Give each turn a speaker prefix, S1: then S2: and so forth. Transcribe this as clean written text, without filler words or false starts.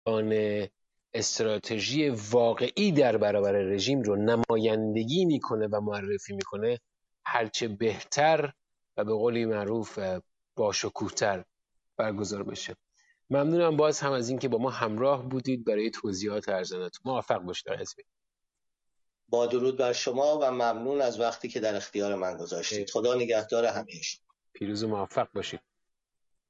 S1: آن استراتژی واقعی در برابر رژیم رو نمایندگی میکنه و معرفی میکنه، هرچه بهتر و به قولی معروف باشکوه‌تر برگزار بشه. ممنونم باز هم از اینکه با ما همراه بودید برای توضیحات ارزنده‌تون. موفق باشید آقای حزبی.
S2: با درود بر شما و ممنون از وقتی که در اختیار من گذاشتید. خدا نگهدار همه شما.
S1: پیروز و موفق باشید.